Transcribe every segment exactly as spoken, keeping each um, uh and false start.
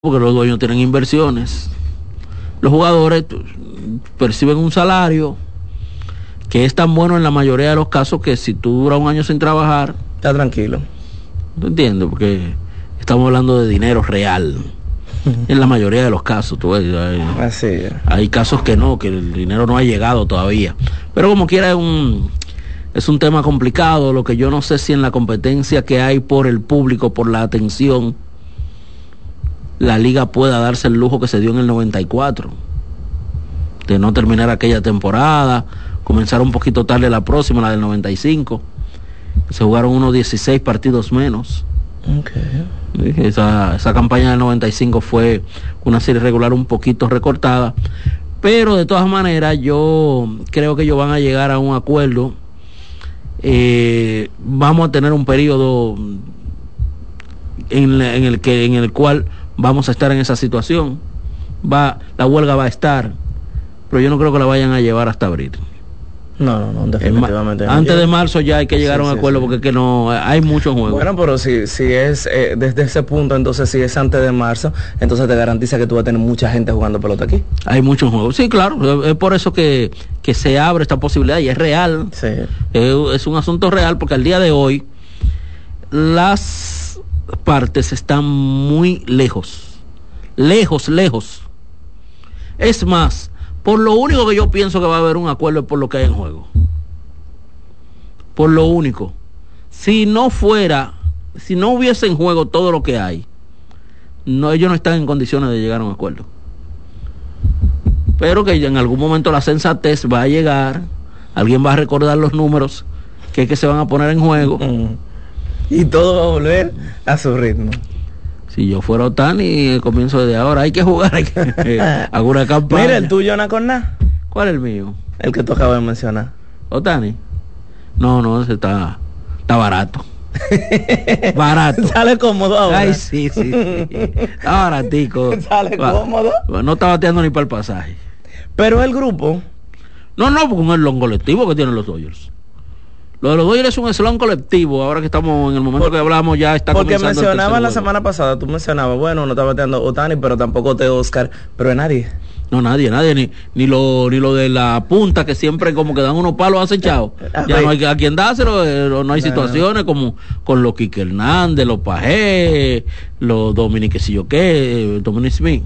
porque los dueños tienen inversiones. Los jugadores perciben un salario que es tan bueno en la mayoría de los casos que si tú duras un año sin trabajar, está tranquilo. ¿Tú entiendes? Porque estamos hablando de dinero real. En la mayoría de los casos, tú ves, hay, Así es. hay casos que no, que el dinero no ha llegado todavía. Pero como quiera es un es un tema complicado. Lo que yo no sé si en la competencia que hay por el público, por la atención, la liga pueda darse el lujo que se dio en el noventa y cuatro, de no terminar aquella temporada, comenzar un poquito tarde la próxima, la del noventa y cinco. Se jugaron unos dieciséis partidos menos. Okay. Esa, esa campaña del noventa y cinco fue una serie regular un poquito recortada, pero de todas maneras yo creo que ellos van a llegar a un acuerdo. Eh, vamos a tener un periodo en, la, en el que en el cual vamos a estar en esa situación. Va, la huelga va a estar, pero yo no creo que la vayan a llevar hasta abril. No, no, no, definitivamente. Ma- antes de marzo ya hay que llegar sí, a un sí, acuerdo sí. Porque es que no hay muchos juegos. Bueno, pero si, si es eh, desde ese punto, entonces si es antes de marzo, entonces te garantiza que tú vas a tener mucha gente jugando pelota aquí. Hay muchos juegos. Sí, claro, es por eso que, que se abre esta posibilidad y es real. Sí. Es, es un asunto real porque al día de hoy las partes están muy lejos. Lejos, lejos. Es más, por lo único que yo pienso que va a haber un acuerdo es por lo que hay en juego. Por lo único. Si no fuera, si no hubiese en juego todo lo que hay, no, ellos no están en condiciones de llegar a un acuerdo. Pero que en algún momento la sensatez va a llegar, alguien va a recordar los números que es que se van a poner en juego. Mm. Y todo va a volver a su ritmo. Si yo fuera Otani, el comienzo desde ahora, hay que jugar, hay que eh, alguna campaña. Mira, el tuyo no con nada. ¿Cuál es el mío? El que tú acabas de mencionar. Otani. No, no, ese está, está barato. Barato. Sale cómodo ahora. Ay, sí, sí, sí. Está baratico. Sale Va, cómodo. No está bateando ni para el pasaje. Pero el grupo. No, no, porque es el long colectivo que tienen los Dodgers. Lo de los Dodgers es un eslón colectivo. Ahora que estamos en el momento Por, que hablamos ya está porque comenzando. Porque mencionabas la semana pasada, tú mencionabas, bueno, no está bateando Otani, pero tampoco te Oscar, pero es nadie. No, nadie, nadie, ni, ni lo ni lo de la punta que siempre como que dan unos palos acechados. Ya no hay a quien dárselo, eh, no hay situaciones como con los Quique Hernández, los Pajé, los Dominique si yo qué, Dominic Smith.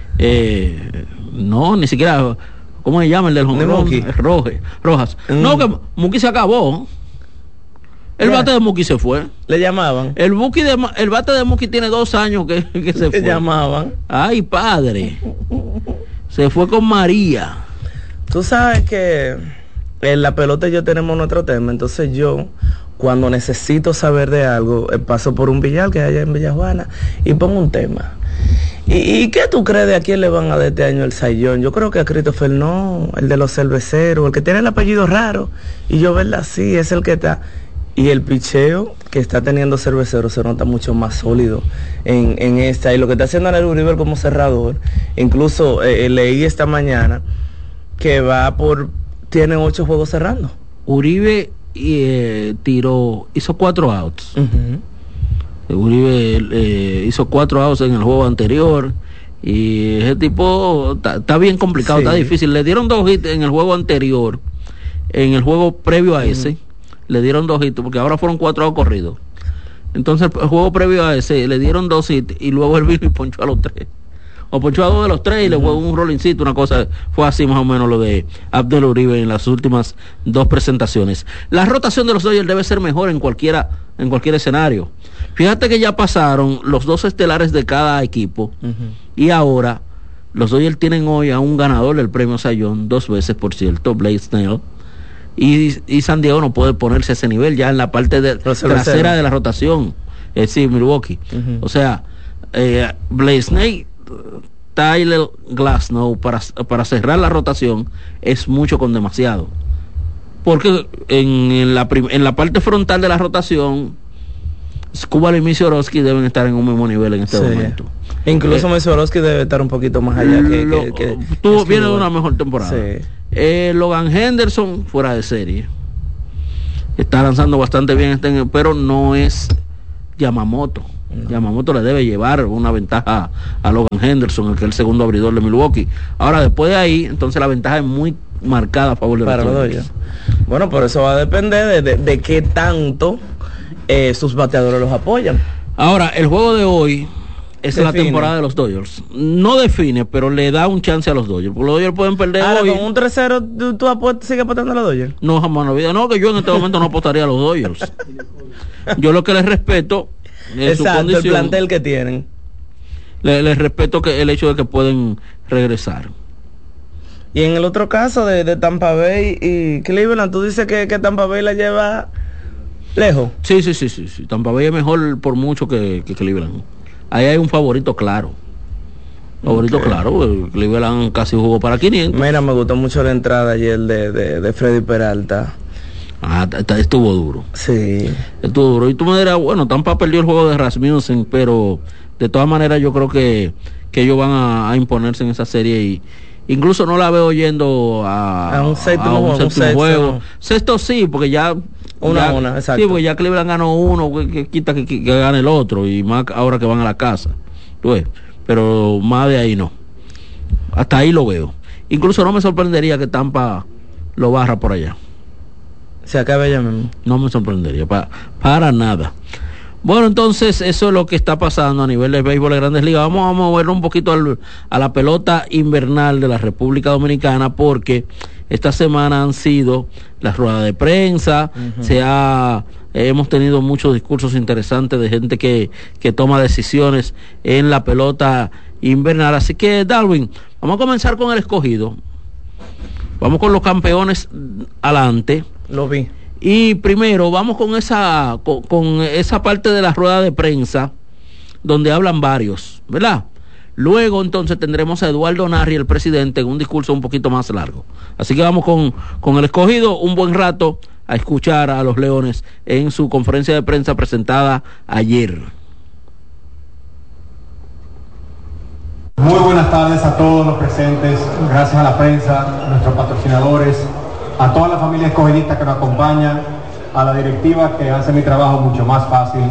Eh, no, ni siquiera, ¿cómo se llama el del jonrón? Rojas. Mm. No, que Mookie se acabó. El yeah. bate de Mookie se fue. Le llamaban. El, Mookie de, el bate de Mookie tiene dos años que, que se fue. Le llamaban. Ay, padre. Se fue con María. Tú sabes que en la pelota yo tenemos nuestro tema. Entonces yo, cuando necesito saber de algo, paso por un billar que hay allá en Villajuana y pongo un tema. ¿Y, ¿Y qué tú crees de a quién le van a dar este año el Sayón? Yo creo que a Christopher no, el de los cerveceros, el que tiene el apellido raro. Y yo verla así, es el que está... Y el picheo que está teniendo Cervecero se nota mucho más sólido en, en esta. Y lo que está haciendo Anael Uribe como cerrador, incluso eh, leí esta mañana que va por, tiene ocho juegos cerrando. Uribe eh, tiró, hizo cuatro outs. Uh-huh. Uribe eh, hizo cuatro outs en el juego anterior. Y ese tipo está bien complicado, sí. Está difícil. Le dieron dos hits en el juego anterior, en el juego previo a ese. Uh-huh. Le dieron dos hits, porque ahora fueron cuatro outs corridos. Entonces, el juego previo a ese, le dieron dos hits y luego el vino y ponchó a los tres. O ponchó a dos de los tres y uh-huh. le jugó un rollincito, una cosa. Fue así más o menos lo de Abdel Uribe en las últimas dos presentaciones. La rotación de los Dodgers debe ser mejor en cualquiera, en cualquier escenario. Fíjate que ya pasaron los dos estelares de cada equipo uh-huh. y ahora los Dodgers tienen hoy a un ganador del premio Sayón, dos veces por cierto, Blake Snell. Y, y San Diego no puede ponerse a ese nivel ya en la parte de, trasera de la rotación. Es decir, Milwaukee. Uh-huh. O sea, eh, Blaze, Tyler Glasnow para, para cerrar la rotación es mucho con demasiado. Porque en, en, la, en la parte frontal de la rotación, Skubal y Misiorowski deben estar en un mismo nivel en este sí. momento. Incluso eh, Misiorowski debe estar un poquito más allá que, lo, que, que tú viene de una mejor temporada. Sí. Eh, Logan Henderson fuera de serie, está lanzando bastante bien este, pero no es Yamamoto. No. Yamamoto le debe llevar una ventaja a Logan Henderson, el que es el segundo abridor de Milwaukee. Ahora, después de ahí, entonces la ventaja es muy marcada a favor de los Dodgers. Bueno, por eso va a depender de, de, de qué tanto eh, sus bateadores los apoyan. Ahora, el juego de hoy es define. La temporada de los Dodgers. No define, pero le da un chance a los Dodgers. Porque los Dodgers pueden perder Ahora, hoy. Con un tres cero, ¿tú, tú apuestas, sigues apostando a los Dodgers? No, jamás no vida. No, que yo en este momento no apostaría a los Dodgers. Yo lo que les respeto es Exacto, su condición, el plantel que tienen. Les, les respeto que el hecho de que pueden regresar. Y en el otro caso de, de Tampa Bay y Cleveland, tú dices que, que Tampa Bay la lleva lejos. Sí, sí, sí, sí, sí. Tampa Bay es mejor por mucho que, que Cleveland. Ahí hay un favorito claro. Favorito okay. claro. Cleveland casi jugó para quinientos. Mira, me gustó mucho la entrada ayer de, de, de Freddy Peralta. Ah, estuvo duro. Sí. Estuvo duro. Y tú me dirás, bueno, Tampa perdió el juego de Rasmussen, pero de todas maneras yo creo que, que ellos van a, a imponerse en esa serie y incluso no la veo yendo a, a un séptimo, a un séptimo sexto, juego. No. Sexto sí, porque ya una ya, una, exacto. Sí, porque ya Cleveland ganó uno, que, que quita que, que, que gane el otro y más ahora que van a la casa. ¿Tú ves? Pero más de ahí no. Hasta ahí lo veo. Incluso no me sorprendería que Tampa lo barra por allá. Se acabe ya mismo. No me sorprendería, para, para nada. Bueno, entonces eso es lo que está pasando a nivel de béisbol de Grandes Ligas. Vamos a movernos un poquito al, a la pelota invernal de la República Dominicana, porque esta semana han sido las ruedas de prensa, uh-huh. se ha eh, hemos tenido muchos discursos interesantes de gente que, que toma decisiones en la pelota invernal. Así que, Darwin, vamos a comenzar con el escogido. Vamos con los campeones adelante. Lo vi. Y primero vamos con esa con, con esa parte de la rueda de prensa donde hablan varios, ¿verdad? Luego entonces tendremos a Eduardo Narri, el presidente, en un discurso un poquito más largo. Así que vamos con, con el escogido un buen rato a escuchar a los Leones en su conferencia de prensa presentada ayer. Muy buenas tardes a todos los presentes, gracias a la prensa, a nuestros patrocinadores, a toda la familia escogidista que nos acompaña, a la directiva que hace mi trabajo mucho más fácil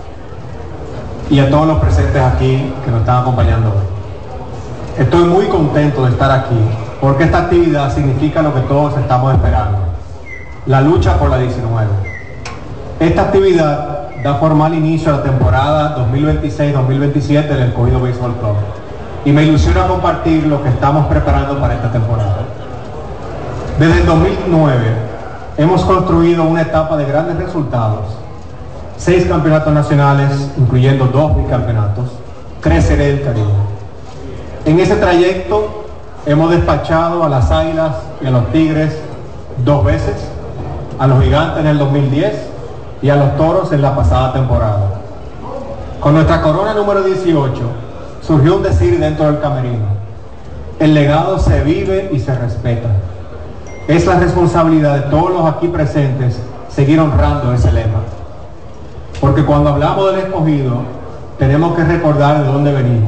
y a todos los presentes aquí que nos están acompañando hoy. Estoy muy contento de estar aquí porque esta actividad significa lo que todos estamos esperando, la lucha por la diecinueve. Esta actividad da formal inicio a la temporada dos mil veintiséis dos mil veintisiete del Escogido Baseball Club y me ilusiona compartir lo que estamos preparando para esta temporada. Desde el dos mil nueve hemos construido una etapa de grandes resultados, seis campeonatos nacionales, incluyendo dos bicampeonatos, tres Series del Caribe. En ese trayecto hemos despachado a las Águilas y a los Tigres dos veces, a los Gigantes en el dos mil diez y a los Toros en la pasada temporada. Con nuestra corona número dieciocho surgió un decir dentro del camerino: el legado se vive y se respeta. Es la responsabilidad de todos los aquí presentes seguir honrando ese lema. Porque cuando hablamos del escogido, tenemos que recordar de dónde venimos.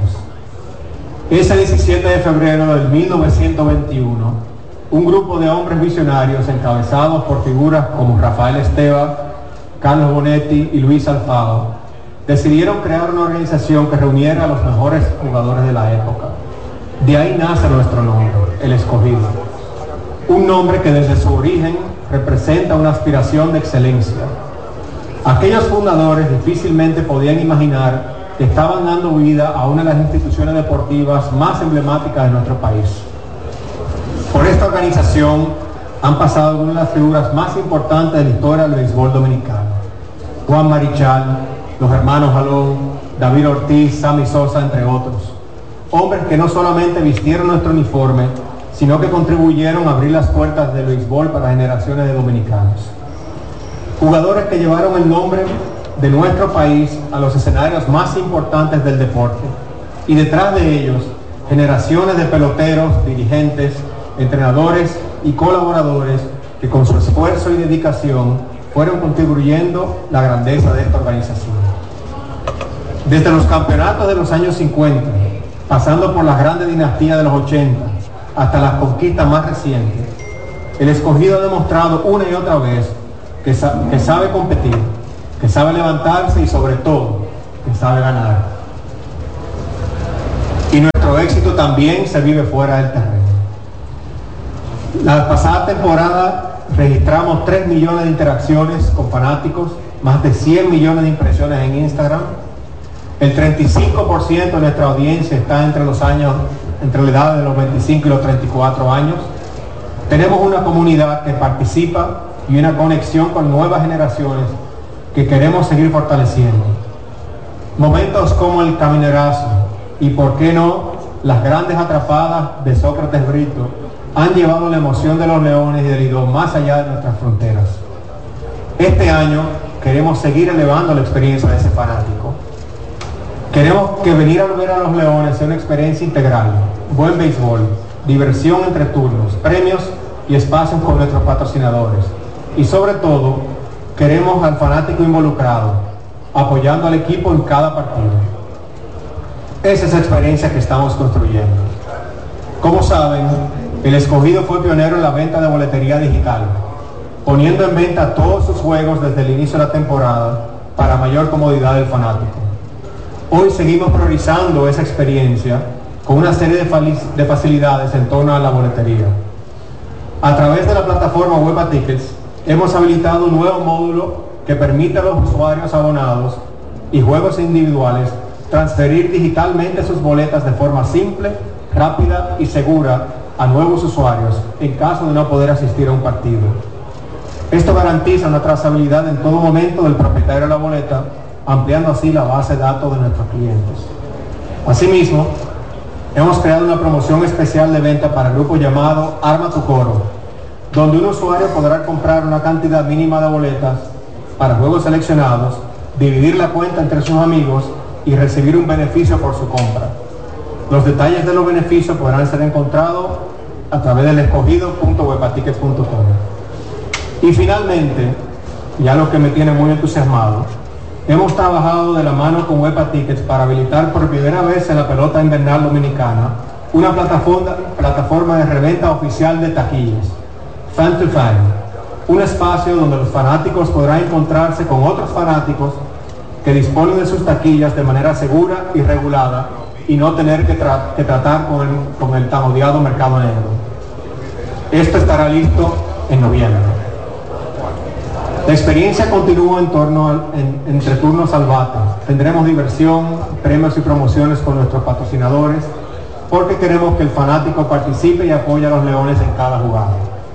Ese diecisiete de febrero del mil novecientos veintiuno, un grupo de hombres visionarios encabezados por figuras como Rafael Esteva, Carlos Bonetti y Luis Alfaro, decidieron crear una organización que reuniera a los mejores jugadores de la época. De ahí nace nuestro nombre, el escogido. Un nombre que desde su origen representa una aspiración de excelencia. Aquellos fundadores difícilmente podían imaginar que estaban dando vida a una de las instituciones deportivas más emblemáticas de nuestro país. Por esta organización han pasado algunas de las figuras más importantes de la historia del béisbol dominicano: Juan Marichal, los hermanos Jalón, David Ortiz, Sammy Sosa, entre otros. Hombres que no solamente vistieron nuestro uniforme, sino que contribuyeron a abrir las puertas del béisbol para generaciones de dominicanos. Jugadores que llevaron el nombre de nuestro país a los escenarios más importantes del deporte, y detrás de ellos, generaciones de peloteros, dirigentes, entrenadores y colaboradores que con su esfuerzo y dedicación fueron contribuyendo la grandeza de esta organización. Desde los campeonatos de los años cincuenta, pasando por las grandes dinastías de los ochenta, hasta las conquistas más recientes, el escogido ha demostrado una y otra vez que, sa- que sabe competir, que sabe levantarse y sobre todo, que sabe ganar. Y nuestro éxito también se vive fuera del terreno. La pasada temporada registramos tres millones de interacciones con fanáticos, más de cien millones de impresiones en Instagram. El treinta y cinco por ciento de nuestra audiencia está entre los años, entre la edad de los veinticinco y los treinta y cuatro años. Tenemos una comunidad que participa y una conexión con nuevas generaciones que queremos seguir fortaleciendo. Momentos como el caminerazo y, por qué no, las grandes atrapadas de Sócrates Brito han llevado la emoción de los Leones y del Lidón más allá de nuestras fronteras. Este año queremos seguir elevando la experiencia de ese fanático. Queremos que venir a ver a los Leones sea una experiencia integral, buen béisbol, diversión entre turnos, premios y espacios con nuestros patrocinadores. Y sobre todo, queremos al fanático involucrado, apoyando al equipo en cada partido. Esa es la experiencia que estamos construyendo. Como saben, el Escogido fue pionero en la venta de boletería digital, poniendo en venta todos sus juegos desde el inicio de la temporada para mayor comodidad del fanático. Hoy seguimos priorizando esa experiencia con una serie de, de facilidades en torno a la boletería. A través de la plataforma Huepa Tickets hemos habilitado un nuevo módulo que permite a los usuarios abonados y juegos individuales transferir digitalmente sus boletas de forma simple, rápida y segura a nuevos usuarios en caso de no poder asistir a un partido. Esto garantiza una trazabilidad en todo momento del propietario de la boleta, ampliando así la base de datos de nuestros clientes. Asimismo, hemos creado una promoción especial de venta para el grupo llamado Arma tu Coro, donde un usuario podrá comprar una cantidad mínima de boletas para juegos seleccionados, dividir la cuenta entre sus amigos y recibir un beneficio por su compra. Los detalles de los beneficios podrán ser encontrados a través del escogido punto webatickets punto com. Y finalmente, ya lo que me tiene muy entusiasmado, hemos trabajado de la mano con Huepa Tickets para habilitar por primera vez en la pelota invernal dominicana una plataforma, plataforma de reventa oficial de taquillas, Fan to Fan, un espacio donde los fanáticos podrán encontrarse con otros fanáticos que disponen de sus taquillas de manera segura y regulada y no tener que, tra que tratar con el, con el tan odiado mercado negro. Esto estará listo en noviembre. La experiencia continúa en torno al, en, entre turnos al bate. Tendremos diversión, premios y promociones con nuestros patrocinadores, porque queremos que el fanático participe y apoye a los Leones en cada jugada.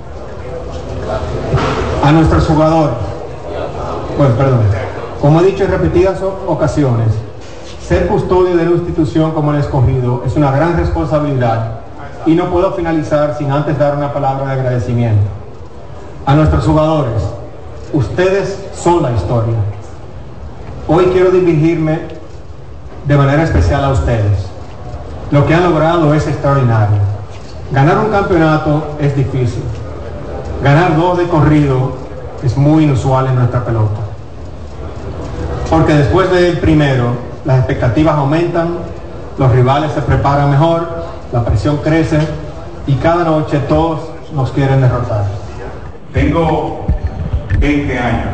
A nuestros jugadores, bueno, perdón, como he dicho en repetidas ocasiones, ser custodio de una institución como el Escogido es una gran responsabilidad y no puedo finalizar sin antes dar una palabra de agradecimiento. A nuestros jugadores, ustedes son la historia. Hoy quiero dirigirme de manera especial a ustedes. Lo que han logrado es extraordinario. Ganar un campeonato es difícil. Ganar dos de corrido es muy inusual en nuestra pelota. Porque después del primero, las expectativas aumentan, los rivales se preparan mejor, la presión crece y cada noche todos nos quieren derrotar. Tengo veinte años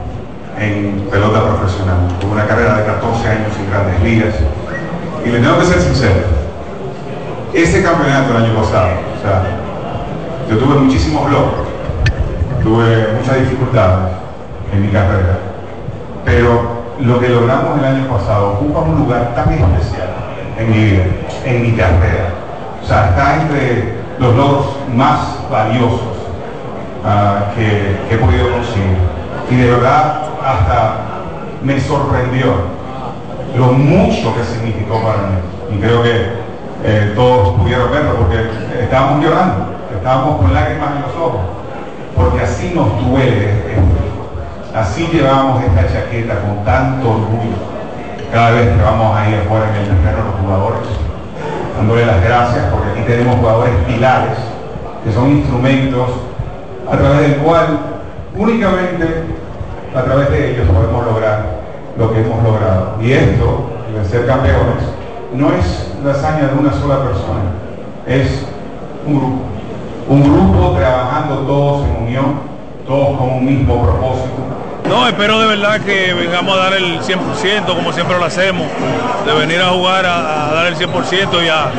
en pelota profesional, con una carrera de catorce años en Grandes Ligas, y le tengo que ser sincero, ese campeonato el año pasado, o sea, yo tuve muchísimos logros, tuve muchas dificultades en mi carrera, pero lo que logramos el año pasado ocupa un lugar tan especial en mi vida, en mi carrera, o sea, está entre los logros más valiosos Uh, que, que he podido conseguir, y de verdad hasta me sorprendió lo mucho que significó para mí, y creo que eh, todos pudieron verlo porque estábamos llorando, estábamos con lágrimas en los ojos, porque así nos duele esto, así llevamos esta chaqueta con tanto orgullo cada vez que vamos ahí afuera en el terreno los jugadores, dándole las gracias, porque aquí tenemos jugadores pilares que son instrumentos a través del cual únicamente a través de ellos podemos lograr lo que hemos logrado. Y esto, el ser campeones, no es la hazaña de una sola persona, es un grupo. Un grupo trabajando todos en unión, todos con un mismo propósito, No, espero de verdad que vengamos a dar el cien por ciento como siempre lo hacemos, de venir a jugar a, a dar el cien por ciento y a,